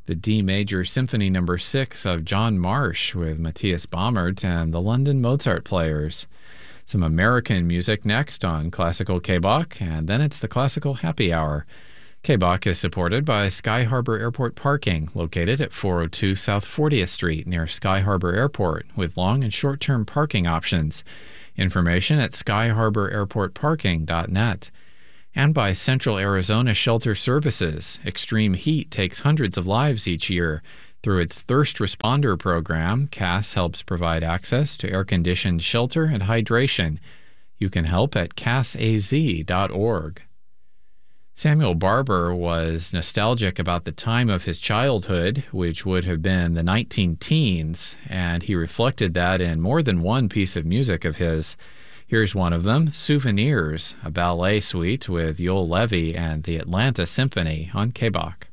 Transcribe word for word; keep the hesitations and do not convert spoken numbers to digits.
the D Major Symphony Number six of John Marsh with Matthias Baumert and the London Mozart Players. Some American music next on Classical K-Bach, and then it's the Classical Happy Hour. K-Bach is supported by Sky Harbor Airport Parking, located at four oh two South fortieth Street near Sky Harbor Airport, with long and short-term parking options. Information at sky harbor airport parking dot net. And by Central Arizona Shelter Services. Extreme heat takes hundreds of lives each year. Through its Thirst Responder program, C A S helps provide access to air-conditioned shelter and hydration. You can help at cas a z dot org. Samuel Barber was nostalgic about the time of his childhood, which would have been the nineteen teens, and he reflected that in more than one piece of music of his. Here's one of them, Souvenirs, a ballet suite with Yoel Levy and the Atlanta Symphony on K-Bach.